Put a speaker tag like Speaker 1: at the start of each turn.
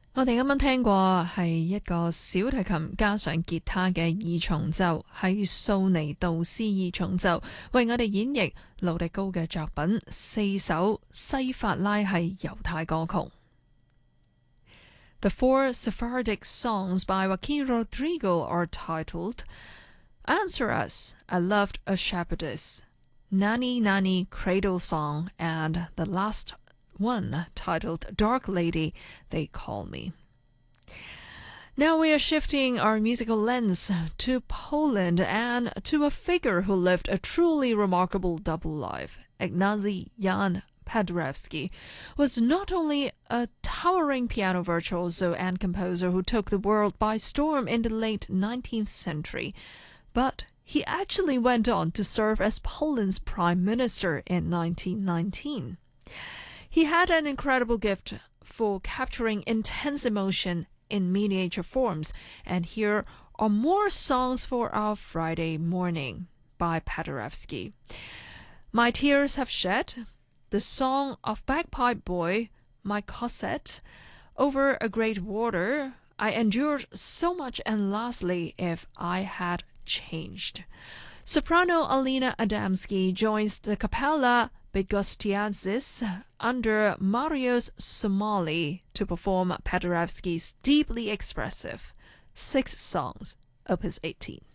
Speaker 1: 我哋啱啱聽過係一個小提琴加上吉他嘅二重奏，係蘇尼杜斯二重奏，為我哋演繹盧迪高嘅作品4首西法拉系猶太歌曲。The four Sephardic songs by Joaquin Rodrigo are titled Answer Us, I Loved a Shepherdess, Nanny Nanny Cradle Song, and the last one titled Dark Lady, They Call Me. Now we are shifting our musical lens to Poland and to a figure who lived a truly remarkable double life. Ignacy Jan Paderewski was not only a towering piano virtuoso and composer who took the world by storm in the late 19th century, but he actually went on to serve as Poland's prime minister in 1919. He had an incredible gift for capturing intense emotion in miniature forms, and here are more songs for our Friday morning by Paderewski. My Tears Have Shed, The Song of Bagpipe Boy, My Cosette, Over a Great Water, I Endured So Much, and lastly, If I Had Changed. Soprano Alina Adamski joins the Capella Bydgoszczyzny under Mariusz Somali to perform Paderewski's deeply expressive 6 songs, Opus 18.